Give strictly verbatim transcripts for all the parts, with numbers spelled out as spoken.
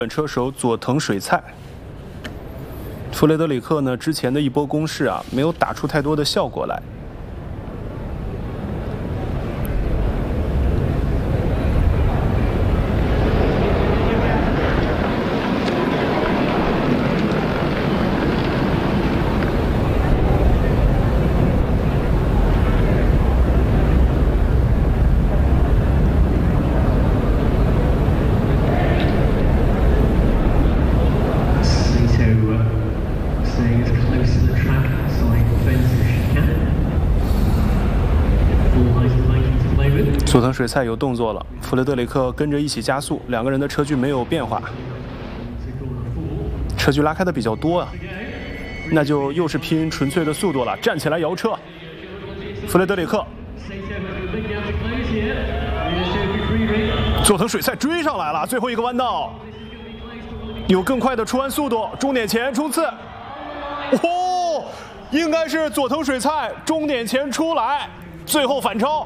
本车手佐藤水菜，弗雷德里克呢之前的一波攻势啊，没有打出太多的效果来。佐藤水菜有动作了，弗雷德里克跟着一起加速，两个人的车距没有变化，车距拉开的比较多啊，那就又是拼纯粹的速度了，站起来摇车，弗雷德里克，佐藤水菜追上来了，最后一个弯道有更快的出弯速度，终点前冲刺，哦，应该是佐藤水菜终点前出来，最后反超。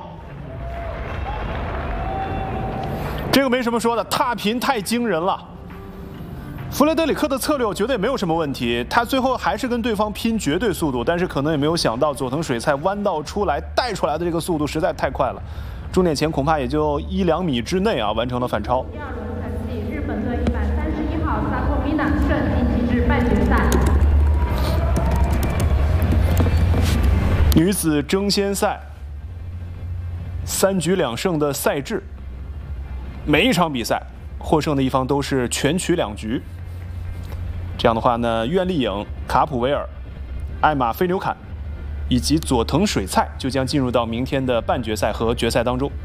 这个没什么说的，踏频太惊人了。弗雷德里克的策略我觉得也没有什么问题，他最后还是跟对方拼绝对速度，但是可能也没有想到佐藤水菜弯道出来带出来的这个速度实在太快了，终点前恐怕也就一两米之内啊完成了反超。 第二轮成绩，日本队一百三十一号萨库米娜顺晋级至半决赛。 女子争先赛三局两胜的赛制。每一场比赛获胜的一方都是全取两局，这样的话呢，苑丽颖、卡普维尔、艾玛菲纽坎以及佐藤水菜就将进入到明天的半决赛和决赛当中。